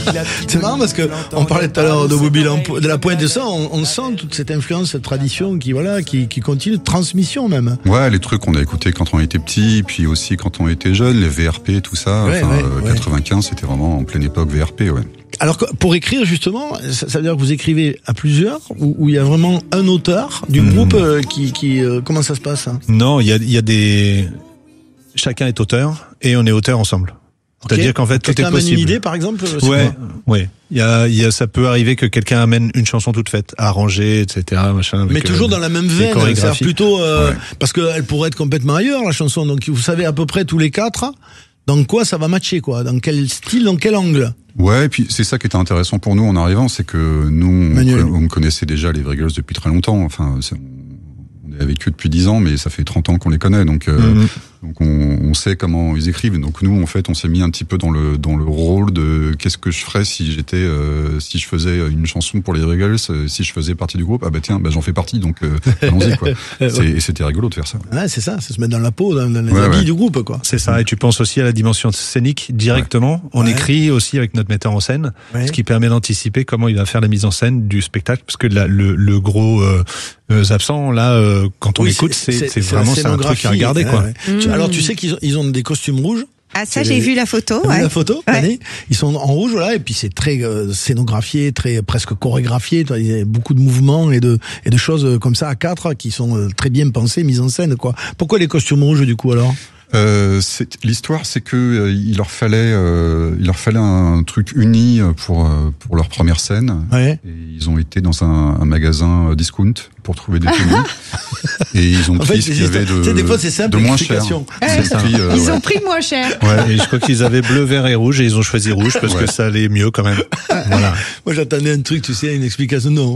C'est marrant parce que on parlait tout à l'heure de Bobby de la Pointe et ça, on sent toute cette influence, cette tradition qui continue, de transmission même. Ouais, les trucs qu'on a écoutés quand on était petit, puis aussi quand on était jeune, les VRP, tout ça. 95, c'était vraiment en pleine époque VRP, ouais. Alors, pour écrire, justement, ça veut dire que vous écrivez à plusieurs, ou il y a vraiment un auteur du groupe qui comment ça se passe, hein? Non, il y a des... Chacun est auteur, et on est auteur ensemble. C'est-à-dire qu'en fait, tout est possible. Quelqu'un amène une idée, par exemple? Ouais. Ça peut arriver que quelqu'un amène une chanson toute faite, arrangée, etc., machin. Mais toujours dans la même veine, c'est plutôt, parce qu'elle pourrait être complètement ailleurs, la chanson. Donc, vous savez à peu près tous les quatre, dans quoi ça va matcher, quoi. Dans quel style, dans quel angle. Ouais, et puis c'est ça qui était intéressant pour nous en arrivant, c'est que nous, on connaissait déjà les Vrais Girls depuis très longtemps. Enfin, on est avec eux depuis 10 ans, mais ça fait 30 ans qu'on les connaît, donc on sait comment ils écrivent. Donc nous, en fait, on s'est mis un petit peu dans le rôle de qu'est-ce que je ferais si je faisais une chanson pour les Vrais Girls, si je faisais partie du groupe. Ah bah tiens, j'en fais partie, donc allons-y, quoi. Et c'était rigolo de faire ça. Ouais, c'est ça, c'est se mettre dans la peau, dans les habits du groupe, quoi. C'est ça. Et tu penses aussi à la dimension scénique directement. On écrit aussi avec notre metteur en scène, ce qui permet d'anticiper comment il va faire la mise en scène du spectacle, parce que le gros absent là, quand on écoute, c'est vraiment un truc à regarder, quoi. Alors tu sais qu'ils ont des costumes rouges. Ah ça, j'ai vu la photo. Vu la photo, ils sont en rouge, voilà, et puis c'est très scénographié, très presque chorégraphié. Il y a beaucoup de mouvements et de choses comme ça à quatre qui sont très bien pensées, mises en scène, quoi. Pourquoi les costumes rouges du coup alors? L'histoire, c'est que il leur fallait un truc uni pour leur première scène. Ouais. Et ils ont été dans un magasin discount pour trouver des tenues. Et ils ont pris ce qu'il y avait des fois, c'est simple, de moins cher. Ils ont pris moins cher. Ouais. Et je crois qu'ils avaient bleu, vert et rouge, et ils ont choisi rouge parce que ça allait mieux quand même. Voilà. Moi, j'attendais un truc, tu sais, une explication. Non,